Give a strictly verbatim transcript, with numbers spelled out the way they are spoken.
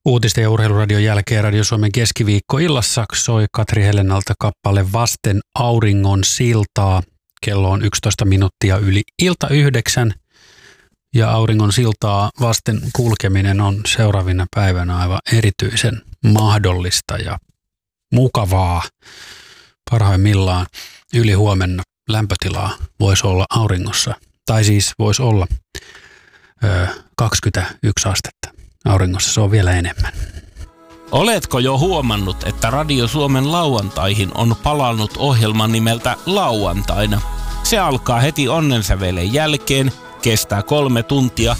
Uutisten ja urheiluradion jälkeen Radio Suomen keskiviikkoillassa soi Katri Helenalta kappale Vasten auringon siltaa. Kello on yksitoista minuuttia yli ilta yhdeksän ja auringon siltaa vasten kulkeminen on seuraavina päivänä aivan erityisen mahdollista ja mukavaa. Parhaimmillaan yli huomenna lämpötilaa voisi olla auringossa, tai siis voisi olla ö, kaksikymmentäyksi astetta. Auringossa se on vielä enemmän. Oletko jo huomannut, että Radio Suomen lauantaihin on palannut ohjelma nimeltä Lauantaina? Se alkaa heti onnensävelen jälkeen, kestää kolme tuntia